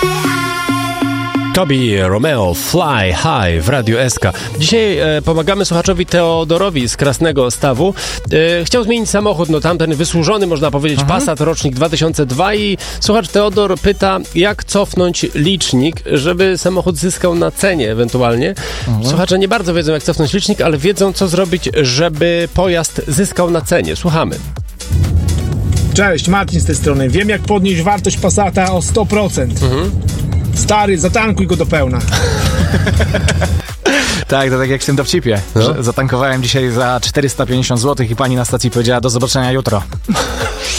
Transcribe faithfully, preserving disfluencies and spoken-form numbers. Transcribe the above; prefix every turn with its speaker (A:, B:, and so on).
A: Tobi Romeo, Fly High w Radiu S K. Dzisiaj e, pomagamy słuchaczowi Teodorowi z Krasnego Stawu. E, chciał zmienić samochód, no tamten wysłużony, można powiedzieć, mhm. Passat, rocznik dwa tysiące drugi i słuchacz Teodor pyta, jak cofnąć licznik, żeby samochód zyskał na cenie ewentualnie. Mhm. Słuchacze nie bardzo wiedzą, jak cofnąć licznik, ale wiedzą, co zrobić, żeby pojazd zyskał na cenie. Słuchamy.
B: Cześć, Marcin z tej strony. Wiem, jak podnieść wartość Passata o sto procent. Mhm. Stary, zatankuj go do pełna.
C: Tak, to tak jak w tym dowcipie. No. Że zatankowałem dzisiaj za czterysta pięćdziesiąt złotych i pani na stacji powiedziała do zobaczenia jutro.